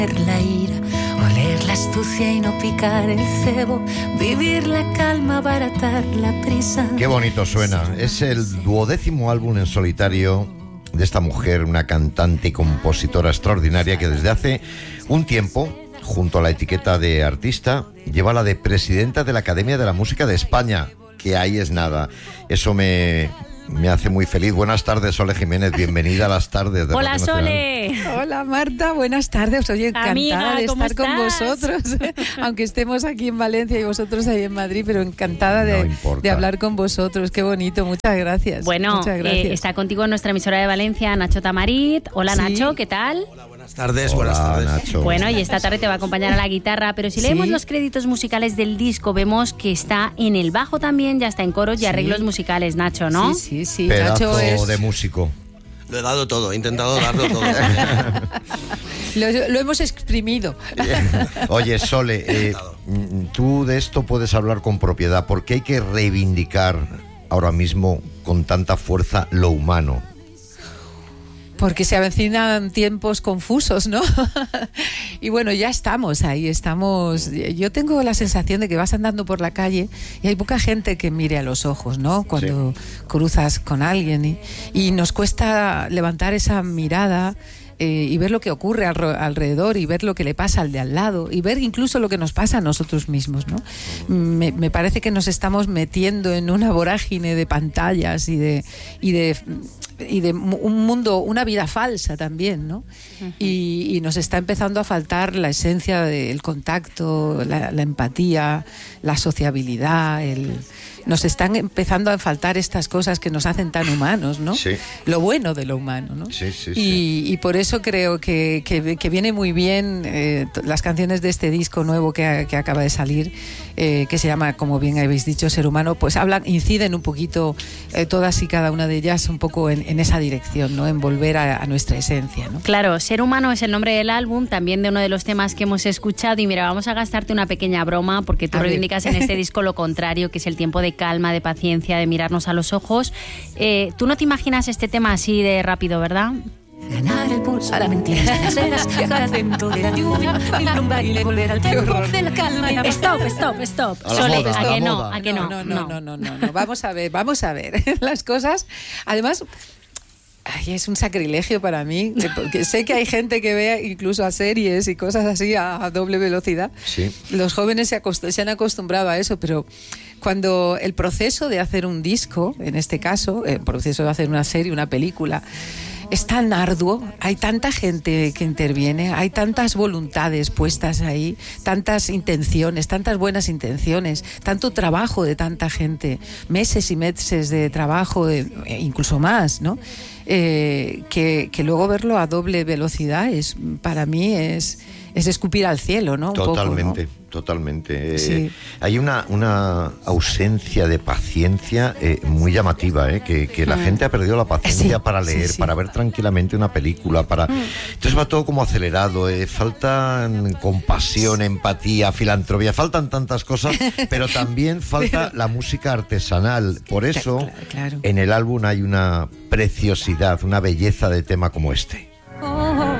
La ira, oler la astucia y no picar el cebo, vivir la calma, abaratar la prisa. Qué bonito suena. Es el 12º álbum en solitario de esta mujer, una cantante y compositora extraordinaria que desde hace un tiempo, junto a la etiqueta de artista, lleva la de presidenta de la Academia de la Música de España, que ahí es nada. Eso me hace muy feliz. Buenas tardes, Sole Jiménez, bienvenida a las tardes de Hola, Radio Sole. Nacional. Hola, Marta, buenas tardes. Oye, encantada Amiga, de ¿cómo estar con estás? vosotros, aunque estemos aquí en Valencia y vosotros ahí en Madrid, pero encantada No importa. de hablar con vosotros. Qué bonito, muchas gracias. Bueno, muchas gracias. está contigo nuestra emisora de Valencia, Nacho Tamarit. Hola, Sí. Nacho, ¿qué tal? Buenas tardes, Hola, buenas tardes. Nacho. Bueno, y esta tarde te va a acompañar a la guitarra, pero si Sí. leemos los créditos musicales del disco, vemos que está en el bajo también, ya está en coros y Sí. arreglos musicales, Nacho, ¿no? Sí. Pedazo Nacho es... de músico. Lo he dado todo, he intentado darlo todo. Lo hemos exprimido. Oye, Sole, tú de esto puedes hablar con propiedad. ¿Por qué hay que reivindicar ahora mismo con tanta fuerza lo humano? Porque se avecinan tiempos confusos, ¿no? Y bueno, ya estamos ahí, estamos... Yo tengo la sensación de que vas andando por la calle y hay poca gente que mire a los ojos, ¿no? Cuando cruzas con alguien y nos cuesta levantar esa mirada y ver lo que ocurre alrededor y ver lo que le pasa al de al lado y ver incluso lo que nos pasa a nosotros mismos, ¿no? Me parece que nos estamos metiendo en una vorágine de pantallas y de un mundo, una vida falsa también, ¿no? Uh-huh. Y nos está empezando a faltar la esencia del contacto, la empatía, la sociabilidad, nos están empezando a faltar estas cosas que nos hacen tan humanos, ¿no? Sí. Lo bueno de lo humano, ¿no? Sí. Y por eso creo que viene muy bien las canciones de este disco nuevo que acaba de salir, que se llama, como bien habéis dicho, Ser Humano, pues inciden un poquito todas y cada una de ellas un poco en esa dirección, ¿no? En volver a nuestra esencia, ¿no? Claro, Ser Humano es el nombre del álbum, también de uno de los temas que hemos escuchado. Y mira, vamos a gastarte una pequeña broma, porque tú reivindicas en este disco lo contrario, que es el tiempo de calma, de paciencia, de mirarnos a los ojos. Tú no te imaginas este tema así de rápido, ¿verdad? Ganar el pulso a la mentira, las velas, viajar dentro de la lluvia, bailar un baile, volver al tiempo de la calma. Stop. A la Sole, moda, ¿a a la que no? moda. ¿A que no? No. Vamos a ver las cosas. Además, es un sacrilegio para mí, porque sé que hay gente que ve incluso a series y cosas así a doble velocidad. Sí. Los jóvenes se han acostumbrado a eso, pero cuando el proceso de hacer un disco, en este caso, el proceso de hacer una serie, una película, es tan arduo, hay tanta gente que interviene, hay tantas voluntades puestas ahí, tantas intenciones, tantas buenas intenciones, tanto trabajo de tanta gente, meses y meses de trabajo, incluso más, ¿no? Que luego verlo a doble velocidad para mí es escupir al cielo, ¿no? Totalmente, un poco, ¿no? Totalmente. Sí. Hay una ausencia de paciencia muy llamativa, que la gente ha perdido la paciencia para leer, para ver tranquilamente una película, entonces va todo como acelerado, faltan compasión, empatía, filantropía, faltan tantas cosas, pero también falta la música artesanal. Por eso, Claro. en el álbum hay una preciosidad, una belleza de tema como este.